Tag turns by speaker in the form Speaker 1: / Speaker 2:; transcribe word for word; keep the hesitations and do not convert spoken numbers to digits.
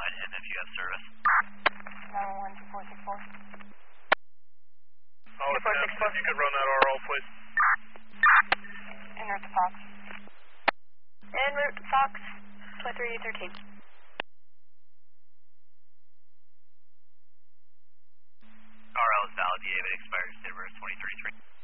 Speaker 1: line in if you have service.
Speaker 2: nine one two four six four.
Speaker 3: Oh, it's F. If you could run that R O, please.
Speaker 2: En route to Fox.
Speaker 4: En route to Fox, twenty-three thirteen.
Speaker 1: R L is valid, D A V expires December twenty thirty-three.